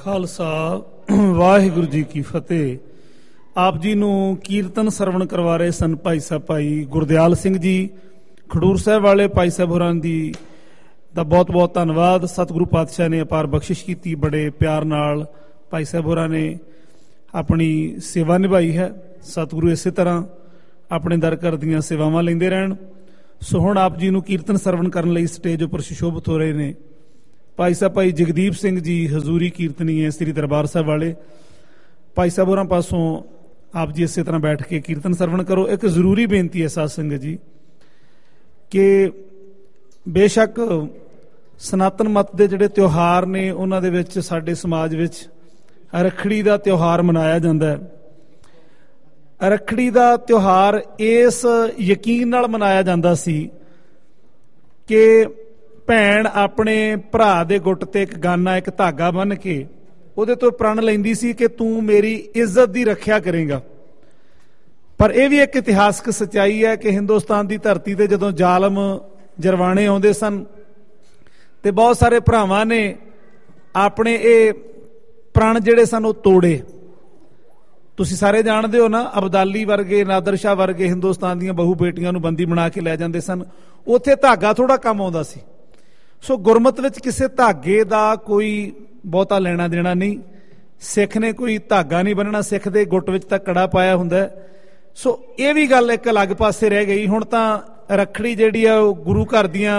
ਖਾਲਸਾ ਵਾਹਿਗੁਰੂ ਜੀ ਕੀ ਫਤਿਹ। ਆਪ ਜੀ ਨੂੰ ਕੀਰਤਨ ਸਰਵਣ ਕਰਵਾ ਰਹੇ ਸਨ ਭਾਈ ਸਾਹਿਬ ਭਾਈ ਗੁਰਦਿਆਲ ਸਿੰਘ ਜੀ ਖਡੂਰ ਸਾਹਿਬ ਵਾਲੇ। ਭਾਈ ਸਾਹਿਬ ਹੋਰਾਂ ਦੀ ਦਾ ਬਹੁਤ ਬਹੁਤ ਧੰਨਵਾਦ। ਸਤਿਗੁਰੂ ਪਾਤਸ਼ਾਹ ਨੇ ਅਪਾਰ ਬਖਸ਼ਿਸ਼ ਕੀਤੀ। ਬੜੇ ਪਿਆਰ ਨਾਲ ਭਾਈ ਸਾਹਿਬ ਹੋਰਾਂ ਨੇ ਆਪਣੀ ਸੇਵਾ ਨਿਭਾਈ ਹੈ। ਸਤਿਗੁਰੂ ਇਸੇ ਤਰ੍ਹਾਂ ਆਪਣੇ ਦਰ ਘਰ ਦੀਆਂ ਸੇਵਾਵਾਂ ਲੈਂਦੇ ਰਹਿਣ। ਸੋ ਹੁਣ ਆਪ ਜੀ ਨੂੰ ਕੀਰਤਨ ਸਰਵਣ ਕਰਨ ਲਈ ਸਟੇਜ ਉੱਪਰ ਸੁਸ਼ੋਭਿਤ ਹੋ ਰਹੇ ਨੇ ਭਾਈ ਸਾਹਿਬ ਭਾਈ ਜਗਦੀਪ ਸਿੰਘ ਜੀ ਹਜ਼ੂਰੀ ਕੀਰਤਨੀ ਹੈ ਸ੍ਰੀ ਦਰਬਾਰ ਸਾਹਿਬ ਵਾਲੇ। ਭਾਈ ਸਾਹਿਬ ਹੋਰਾਂ ਪਾਸੋਂ ਆਪ ਜੀ ਇਸੇ ਤਰ੍ਹਾਂ ਬੈਠ ਕੇ ਕੀਰਤਨ ਸਰਵਣ ਕਰੋ। ਇੱਕ ਜ਼ਰੂਰੀ ਬੇਨਤੀ ਹੈ ਸਾਧ ਸੰਗਤ ਜੀ ਕਿ ਬੇਸ਼ੱਕ ਸਨਾਤਨ ਮਤ ਦੇ ਜਿਹੜੇ ਤਿਉਹਾਰ ਨੇ ਉਹਨਾਂ ਦੇ ਵਿੱਚ ਸਾਡੇ ਸਮਾਜ ਵਿੱਚ ਰੱਖੜੀ ਦਾ ਤਿਉਹਾਰ ਮਨਾਇਆ ਜਾਂਦਾ ਹੈ। ਰੱਖੜੀ ਦਾ ਤਿਉਹਾਰ ਇਸ ਯਕੀਨ ਨਾਲ ਮਨਾਇਆ ਜਾਂਦਾ ਸੀ ਕਿ ਭੈਣ ਆਪਣੇ ਭਰਾ ਦੇ ਗੁੱਟ ਤੇ ਇੱਕ ਗਾਨਾ ਇੱਕ ਧਾਗਾ ਬੰਨ੍ਹ ਕੇ ਉਹਦੇ ਤੋਂ ਪ੍ਰਣ ਲੈਂਦੀ ਸੀ ਕਿ ਤੂੰ ਮੇਰੀ ਇੱਜ਼ਤ ਦੀ ਰੱਖਿਆ ਕਰੇਗਾ। ਪਰ ਇਹ ਵੀ ਇੱਕ ਇਤਿਹਾਸਕ ਸੱਚਾਈ ਹੈ ਕਿ ਹਿੰਦੁਸਤਾਨ ਦੀ ਧਰਤੀ ਤੇ ਜਦੋਂ ਜ਼ਾਲਮ ਜਰਵਾਣੇ ਆਉਂਦੇ ਸਨ ਤੇ ਬਹੁਤ ਸਾਰੇ ਭਰਾਵਾਂ ਨੇ ਆਪਣੇ ਇਹ ਪ੍ਰਣ ਜਿਹੜੇ ਸਨ ਉਹ ਤੋੜੇ। ਤੁਸੀਂ ਸਾਰੇ ਜਾਣਦੇ ਹੋ ਨਾ, ਅਬਦਾਲੀ ਵਰਗੇ ਨਾਦਰ ਸ਼ਾਹ ਵਰਗੇ ਹਿੰਦੁਸਤਾਨ ਦੀਆਂ ਬਹੂ ਬੇਟੀਆਂ ਨੂੰ ਬੰਦੀ ਬਣਾ ਕੇ ਲੈ ਜਾਂਦੇ ਸਨ। ਉੱਥੇ ਧਾਗਾ ਥੋੜਾ ਕੰਮ ਆਉਂਦਾ ਸੀ। ਸੋ ਗੁਰਮਤ ਵਿੱਚ ਕਿਸੇ ਧਾਗੇ ਦਾ ਕੋਈ ਬਹੁਤਾ ਲੈਣਾ ਦੇਣਾ ਨਹੀਂ। ਸਿੱਖ ਨੇ ਕੋਈ ਧਾਗਾ ਨਹੀਂ ਬੰਨਣਾ, ਸਿੱਖ ਦੇ ਗੁੱਟ ਵਿੱਚ ਤਾਂ ਕੜਾ ਪਾਇਆ ਹੁੰਦਾ। ਸੋ ਇਹ ਵੀ ਗੱਲ ਇੱਕ ਅਲੱਗ ਪਾਸੇ ਰਹਿ ਗਈ। ਹੁਣ ਤਾਂ ਰੱਖੜੀ ਜਿਹੜੀ ਆ ਉਹ ਗੁਰੂ ਘਰ ਦੀਆਂ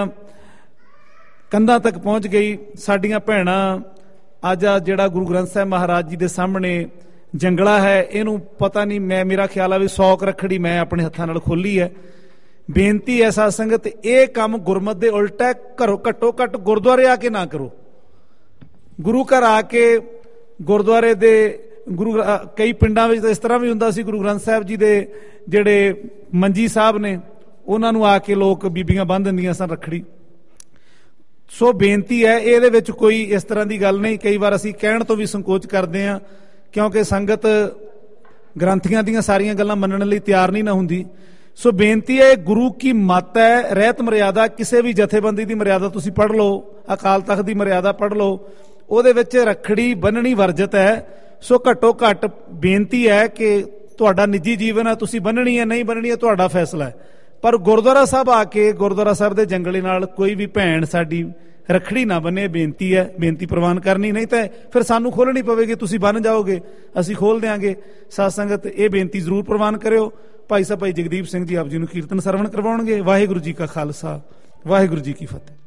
ਕੰਧਾਂ ਤੱਕ ਪਹੁੰਚ ਗਈ। ਸਾਡੀਆਂ ਭੈਣਾਂ ਅੱਜ ਆ ਜਿਹੜਾ ਗੁਰੂ ਗ੍ਰੰਥ ਸਾਹਿਬ ਮਹਾਰਾਜ ਜੀ ਦੇ ਸਾਹਮਣੇ ਜੰਗਲਾ ਹੈ, ਇਹਨੂੰ ਪਤਾ ਨਹੀਂ, ਮੇਰਾ ਖਿਆਲ ਆ ਵੀ 100 ਰੱਖੜੀ ਮੈਂ ਆਪਣੇ ਹੱਥਾਂ ਨਾਲ ਖੋਲੀ ਹੈ। ਬੇਨਤੀ ਹੈ ਸਾਧ ਸੰਗਤ, ਇਹ ਕੰਮ ਗੁਰਮਤ ਦੇ ਉਲਟ ਹੈ। ਘੱਟੋ ਘੱਟ ਗੁਰਦੁਆਰੇ ਆ ਕੇ ਨਾ ਕਰੋ। ਗੁਰੂ ਘਰ ਆ ਕੇ ਗੁਰਦੁਆਰੇ ਦੇ ਕਈ ਪਿੰਡਾਂ ਵਿੱਚ ਤਾਂ ਇਸ ਤਰ੍ਹਾਂ ਵੀ ਹੁੰਦਾ ਸੀ, ਗੁਰੂ ਗ੍ਰੰਥ ਸਾਹਿਬ ਜੀ ਦੇ ਜਿਹੜੇ ਮੰਜੀ ਸਾਹਿਬ ਨੇ ਉਹਨਾਂ ਨੂੰ ਆ ਕੇ ਲੋਕ ਬੀਬੀਆਂ ਬੰਨ੍ਹ ਦਿੰਦੀਆਂ ਸਨ ਰੱਖੜੀ। ਸੋ ਬੇਨਤੀ ਹੈ, ਇਹਦੇ ਵਿੱਚ ਕੋਈ ਇਸ ਤਰ੍ਹਾਂ ਦੀ ਗੱਲ ਨਹੀਂ। ਕਈ ਵਾਰ ਅਸੀਂ ਕਹਿਣ ਤੋਂ ਵੀ ਸੰਕੋਚ ਕਰਦੇ ਹਾਂ ਕਿਉਂਕਿ ਸੰਗਤ ਗ੍ਰੰਥੀਆਂ ਦੀਆਂ ਸਾਰੀਆਂ ਗੱਲਾਂ ਮੰਨਣ ਲਈ ਤਿਆਰ ਨਹੀਂ ਨਾ ਹੁੰਦੀ। ਸੋ ਬੇਨਤੀ ਹੈ, ਗੁਰੂ ਕੀ ਮੱਤ ਹੈ, ਰਹਿਤ ਮਰਿਆਦਾ। ਕਿਸੇ ਵੀ ਜਥੇਬੰਦੀ ਦੀ ਮਰਿਆਦਾ ਤੁਸੀਂ ਪੜ੍ਹ ਲਓ, ਅਕਾਲ ਤਖਤ ਦੀ ਮਰਿਆਦਾ ਪੜ੍ਹ ਲਓ, ਉਹਦੇ ਵਿੱਚ ਰੱਖੜੀ ਬੰਨਣੀ ਵਰਜਿਤ ਹੈ। ਸੋ ਘੱਟੋ ਘੱਟ ਬੇਨਤੀ ਹੈ ਕਿ ਤੁਹਾਡਾ ਨਿੱਜੀ ਜੀਵਨ ਹੈ, ਤੁਸੀਂ ਬੰਨਣੀ ਹੈ ਨਹੀਂ ਬੰਨਣੀ ਹੈ ਤੁਹਾਡਾ ਫੈਸਲਾ ਹੈ। ਪਰ ਗੁਰਦੁਆਰਾ ਸਾਹਿਬ ਆ ਕੇ ਗੁਰਦੁਆਰਾ ਸਾਹਿਬ ਦੇ ਜੰਗਲੇ ਨਾਲ ਕੋਈ ਵੀ ਭੈਣ ਸਾਡੀ ਰੱਖੜੀ ਨਾ ਬੰਨੇ। ਬੇਨਤੀ ਹੈ, ਬੇਨਤੀ ਪ੍ਰਵਾਨ ਕਰਨੀ, ਨਹੀਂ ਤਾਂ ਫਿਰ ਸਾਨੂੰ ਖੋਲ੍ਹਣੀ ਪਵੇਗੀ। ਤੁਸੀਂ ਬੰਨ ਜਾਓਗੇ, ਅਸੀਂ ਖੋਲ੍ਹ ਦਿਆਂਗੇ। ਸਾਧ ਸੰਗਤ ਇਹ ਬੇਨਤੀ ਜ਼ਰੂਰ ਪ੍ਰਵਾਨ ਕਰਿਓ। ਭਾਈ ਸਾਹਿਬ ਭਾਈ ਜਗਦੀਪ ਸਿੰਘ ਜੀ ਆਪ ਜੀ ਨੂੰ ਕੀਰਤਨ ਸਰਵਣ ਕਰਵਾਉਣਗੇ। ਵਾਹਿਗੁਰੂ ਜੀ ਕਾ ਖਾਲਸਾ, ਵਾਹਿਗੁਰੂ ਜੀ ਕੀ ਫਤਿਹ।